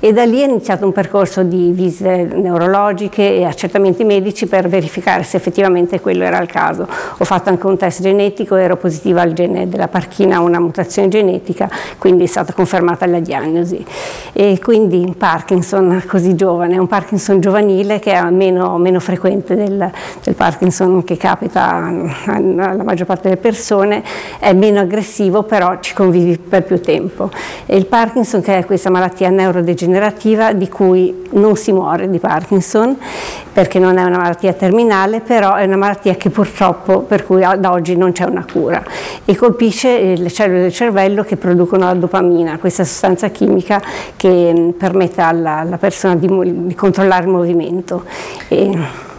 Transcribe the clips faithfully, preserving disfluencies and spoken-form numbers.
e da lì è iniziato un percorso di visite neurologiche e accertamenti medici per verificare se effettivamente quello era il caso. Ho fatto anche un test genetico, ero positiva al gene della parchina, una mutazione genetica, quindi è stata confermata la diagnosi. E quindi Parkinson così giovane, un Parkinson giovanile che è meno, meno frequente del, del Parkinson che capita alla maggior parte delle persone, è meno aggressivo, però ci convivi per più tempo. E il Parkinson, che è questa malattia neurodegenerativa di cui non si muore di Parkinson perché non è una malattia terminale, però è una malattia che purtroppo, per cui ad oggi non c'è una cura, e colpisce le cellule del cervello che producono la dopamina, questa sostanza chimica che permette alla, alla persona di, di controllare il movimento. E...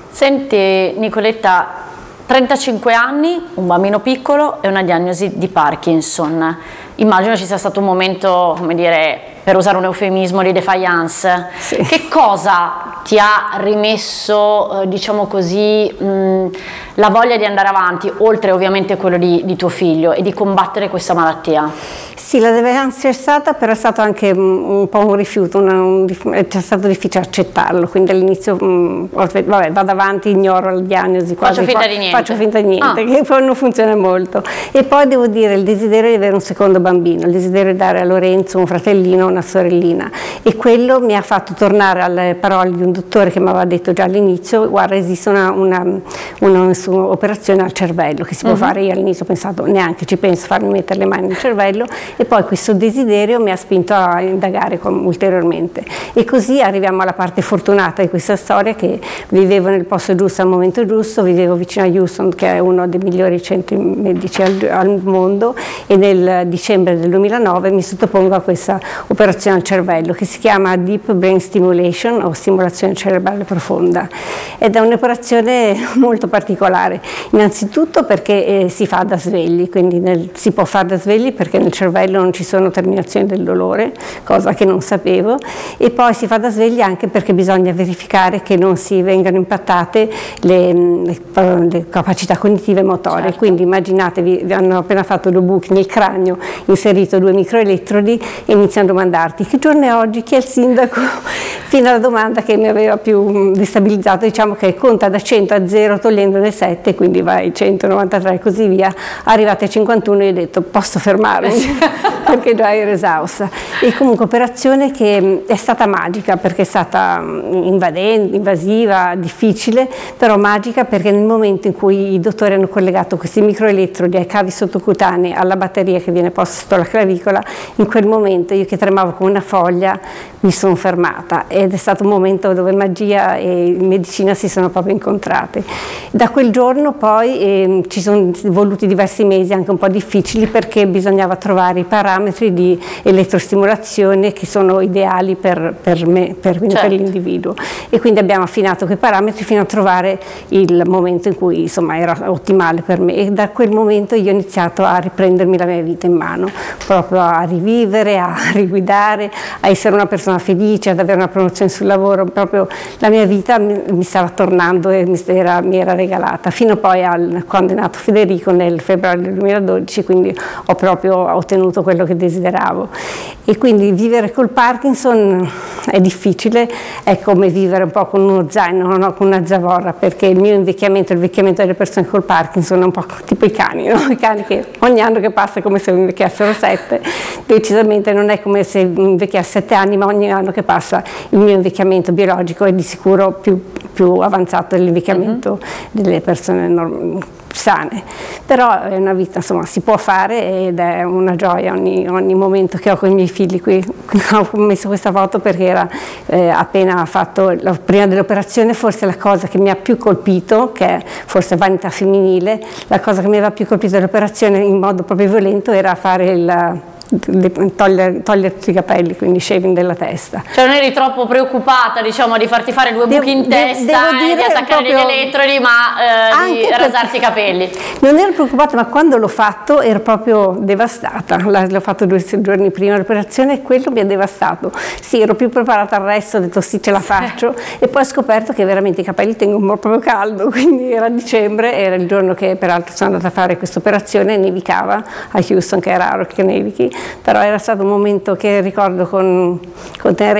Senti Nicoletta, trentacinque anni, un bambino piccolo e una diagnosi di Parkinson. Immagino ci sia stato un momento, come dire, per usare un eufemismo, di defiance. Sì. Che cosa ti ha rimesso, eh, diciamo così, mh, la voglia di andare avanti, oltre ovviamente quello di, di tuo figlio, e di combattere questa malattia? Sì, la defiance c'è stata, però è stato anche un po' un rifiuto, una, un, è stato difficile accettarlo, quindi all'inizio mh, vabbè, vado avanti, ignoro la diagnosi, quasi, faccio finta di niente, faccio finta di niente ah. che poi non funziona molto. E poi devo dire il desiderio di avere un secondo bambino, il desiderio di dare a Lorenzo un fratellino, una sorellina, e quello mi ha fatto tornare alle parole di un dottore che mi aveva detto già all'inizio: guarda, esiste una, una, una, una operazione al cervello che si può uh-huh. fare. Io all'inizio ho pensato, neanche ci penso, farmi mettere le mani nel cervello, e poi questo desiderio mi ha spinto a indagare con, ulteriormente, e così arriviamo alla parte fortunata di questa storia, che vivevo nel posto giusto al momento giusto, vivevo vicino a Houston, che è uno dei migliori centri medici al, al mondo, e nel dicembre del duemilanove mi sottopongo a questa operazione al cervello che si chiama Deep Brain Stimulation o stimolazione cerebrale profonda, ed è un'operazione molto particolare, innanzitutto perché eh, si fa da svegli, quindi nel, si può fare da svegli perché nel cervello non ci sono terminazioni del dolore, cosa che non sapevo, e poi si fa da svegli anche perché bisogna verificare che non si vengano impattate le, le, le capacità cognitive e motorie. Certo. Quindi immaginatevi, vi hanno appena fatto due buchi nel cranio, inserito due microelettrodi e iniziano a domandarti che giorno è oggi, chi è il sindaco, fino alla domanda che mi aveva più destabilizzato, diciamo che conta da cento a zero togliendone sette, quindi vai centonovantatré e così via, arrivate a cinquantuno e ho detto posso fermarmi perché già ero esausta. E comunque operazione che è stata magica perché è stata invadente, invasiva, difficile, però magica perché nel momento in cui i dottori hanno collegato questi microelettrodi ai cavi sottocutanei alla batteria che viene posta sotto la clavicola, in quel momento io che tremavo come una foglia mi sono fermata, ed è stato un momento dove magia e medicina si sono proprio incontrate. Da quel giorno poi eh, ci sono voluti diversi mesi anche un po' difficili perché bisognava trovare i parametri di elettrostimolazione che sono ideali per, per me, per, certo. per l'individuo, e quindi abbiamo affinato quei parametri fino a trovare il momento in cui insomma era ottimale per me, e da quel momento io ho iniziato a riprendermi la mia vita in mano, proprio a rivivere, a riguidare, a essere una persona felice, ad avere una promozione sul lavoro, proprio la mia vita mi, mi stava tornando e mi era, mi era regalata, fino poi al, quando è nato Federico nel febbraio del duemiladodici, quindi ho proprio ottenuto quello che desideravo. E quindi vivere col Parkinson è difficile, è come vivere un po' con uno zaino, no? Con una zavorra, perché il mio invecchiamento, il invecchiamento delle persone col Parkinson è un po' tipo i cani, no? I cani che ogni anno che passa è come se invecchiassero sette, decisamente non è come se invecchiasse sette anni, ma ogni anno che passa il mio invecchiamento biologico è di sicuro più, più avanzato dell'invecchiamento uh-huh. delle persone norm- sane, però è una vita, insomma, si può fare, ed è una gioia ogni, ogni momento che ho con i miei figli. Qui ho messo questa foto perché era eh, appena fatto, la, prima dell'operazione, forse la cosa che mi ha più colpito, che è forse vanità femminile, la cosa che mi aveva più colpito dell'operazione in modo proprio violento era fare il Togliere, togliere tutti i capelli, quindi shaving della testa. Cioè non eri troppo preoccupata, diciamo, di farti fare due buchi in testa e di attaccare degli elettrodi, ma eh, di rasarti i capelli? Non ero preoccupata, ma quando l'ho fatto ero proprio devastata. L'ho fatto due giorni prima dell'operazione e quello mi ha devastato. Sì, ero più preparata al resto, ho detto sì, ce la faccio, e poi ho scoperto che veramente i capelli tengono proprio caldo, quindi era dicembre, era il giorno che peraltro sono andata a fare questa operazione, nevicava a Houston, che è raro che nevichi, però era stato un momento che ricordo con, con tenerezza.